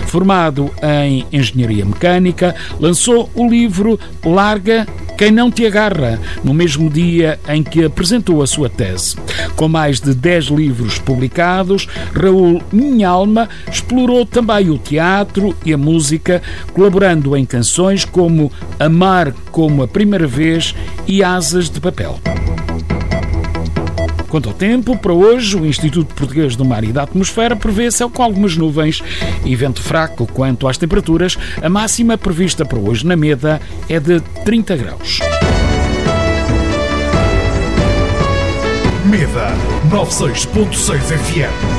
Formado em Engenharia Mecânica, lançou o livro Larga Quem Não Te Agarra, no mesmo dia em que apresentou a sua tese. Com mais de 10 livros publicados, Raul Minhalma explorou também o teatro e a música, colaborando em canções como Amar como a Primeira Vez e Asas de Papel. Quanto ao tempo, para hoje, o Instituto Português do Mar e da Atmosfera prevê céu com algumas nuvens e vento fraco. Quanto às temperaturas, a máxima prevista para hoje na Meda é de 30 graus. Meda 96.6 FM.